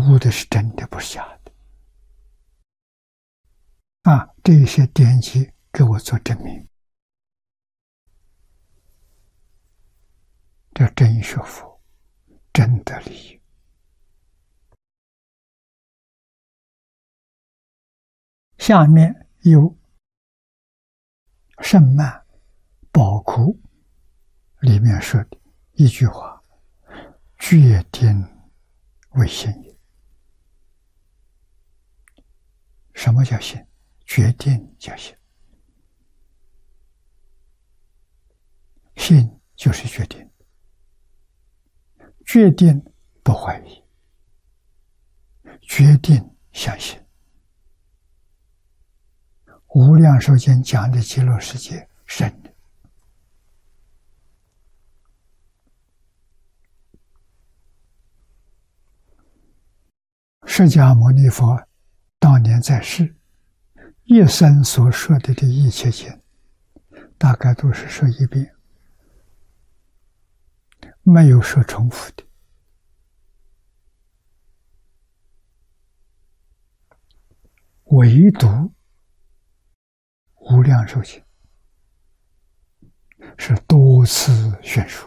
悟的是真的，不是假的。这些典籍给我做证明，这真学佛，真得利益。下面有圣曼宝库里面说的一句话：决定为信也。什么叫信？决定叫信。信就是决定，决定不怀疑，决定相信。无量寿经讲的极乐世界是真的。释迦牟尼佛当年在世，一生所说的这一切经，大概都是说一遍，没有说重复的。唯独无量寿经是多次宣说。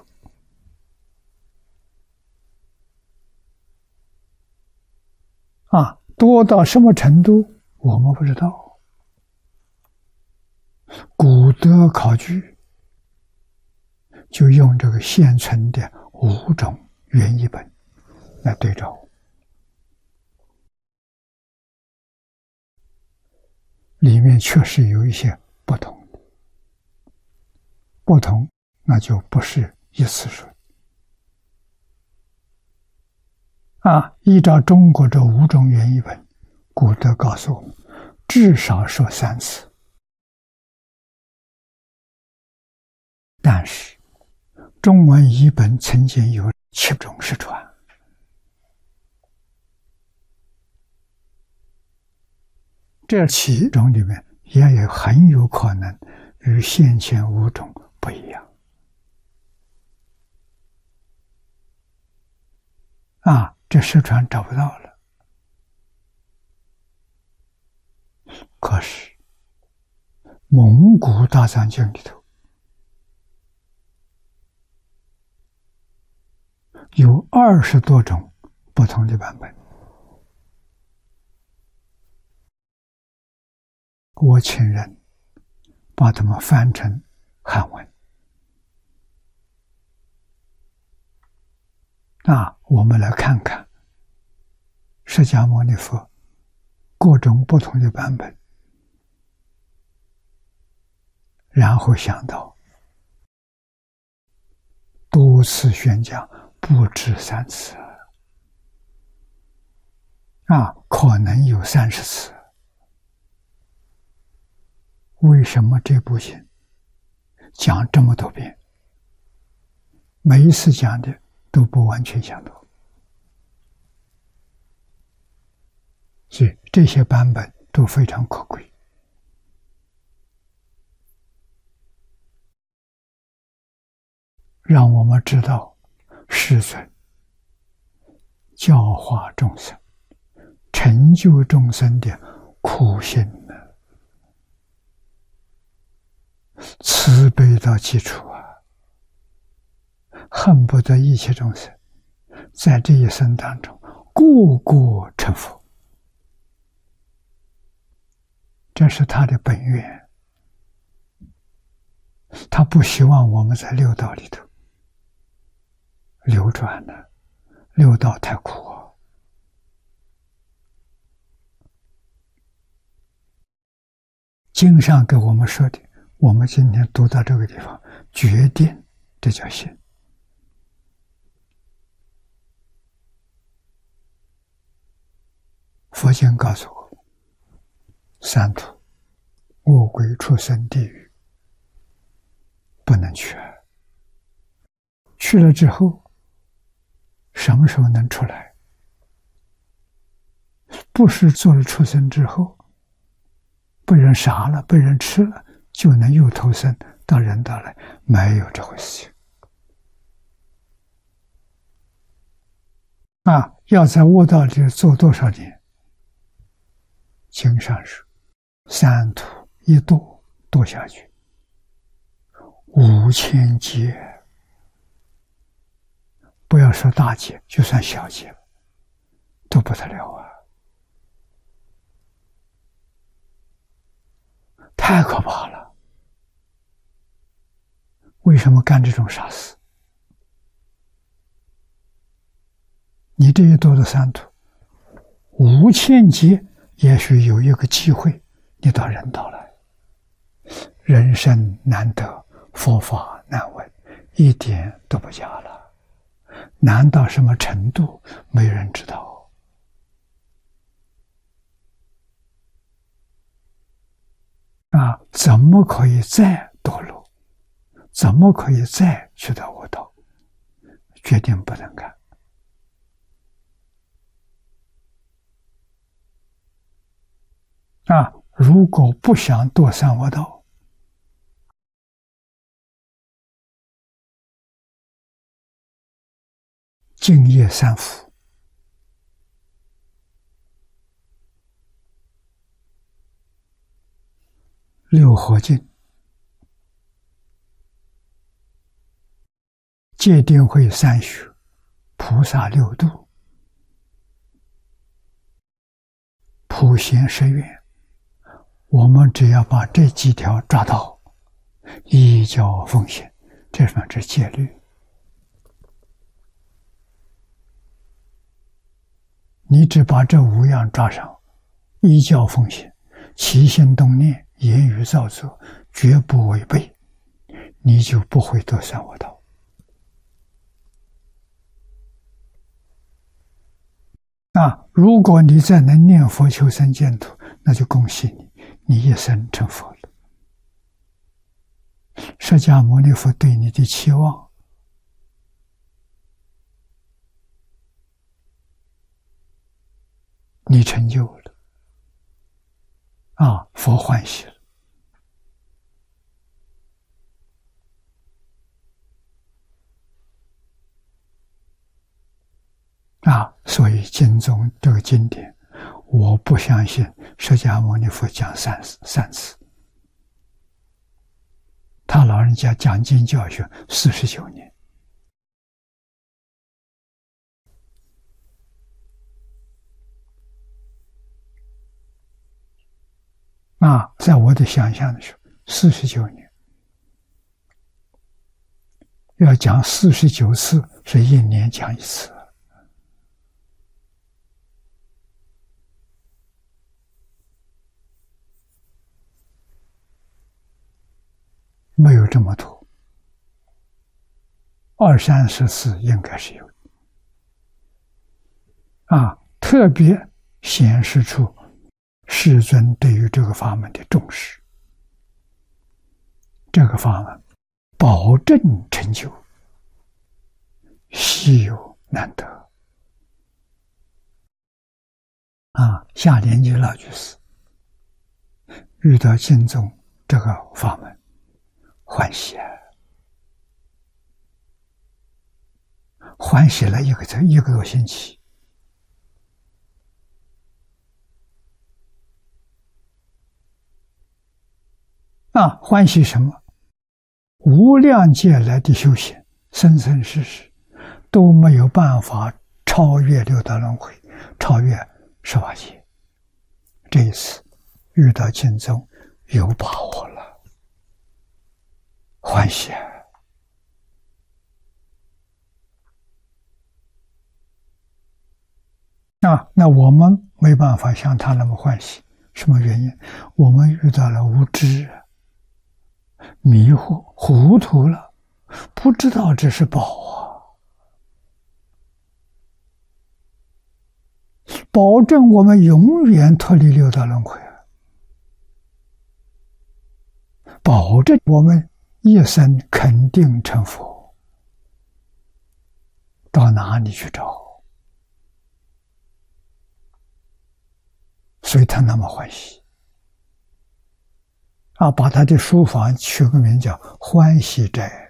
多到什么程度我们不知道。古德考据就用这个现存的5种原译本来对照，里面确实有一些不同，不同那就不是一次说。依照中国这5种原译本，古德告诉我们，至少说3次。但是中文译本曾经有7种失传。这7种里面也很有可能与先前5种不一样。这失传找不到了。可是蒙古大藏经里头有20多种不同的版本。我请人把它们翻成汉文。我们来看看释迦牟尼佛各种不同的版本，然后想到多次宣讲，不止3次可能有30次。为什么这部经讲这么多遍，每一次讲的都不完全相同？所以这些版本都非常可贵。让我们知道世尊教化众生、成就众生的苦心慈悲到基础恨不得一切众生在这一生当中个个成佛。这是他的本愿，他不希望我们在六道里头流转了，六道太苦经上给我们说的，我们今天读到这个地方，决定，这叫信。佛经告诉我，三途恶鬼畜生地狱不能去，去了之后什么时候能出来？不是做了畜生之后被人杀了，被人吃了，就能又投生到人道来，没有这回事情要在悟道里做多少年？经上说，三途一堕下去，5000劫。不要说大劫，就算小劫都不得了啊！太可怕了！为什么干这种傻事？你这一堕的三途，5000劫，也许有一个机会，你到人道来。人生难得，佛法难闻，一点都不假了。难到什么程度，没人知道。怎么可以再堕落？怎么可以再去到悟道？决定不能干。如果不想堕三恶道，净业三福，六合敬，戒定慧三学，菩萨六度，普贤十愿，我们只要把这几条抓到，依教奉献，这算是戒律。你只把这5样抓上，依教奉献，起心动念，言语造作，绝不违背，你就不会得三恶道。如果你再能念佛求生净土，那就恭喜你，你一生成佛了。释迦牟尼佛对你的期望，你成就了，佛欢喜了。所以经中这个经典，我不相信释迦牟尼佛讲三次，他老人家讲经教学49年。在我的想象的时候，49年，要讲49次，是1年讲1次。没有这么多，20、30次应该是有特别显示出世尊对于这个法门的重视。这个法门保证成就，稀有难得。下莲居老居士遇到经中这个法门，欢喜欢喜了一个多星期。欢喜什么？无量劫来的修行，生生世世都没有办法超越六道轮回，超越18界。这一次遇到经中，有把握了，欢喜那我们没办法像他那么欢喜，什么原因？我们遇到了无知，迷惑，糊涂了，不知道这是宝保证我们永远脱离六道轮回，保证我们一生肯定成佛。到哪里去找？所以他那么欢喜把他的书房取个名叫欢喜斋。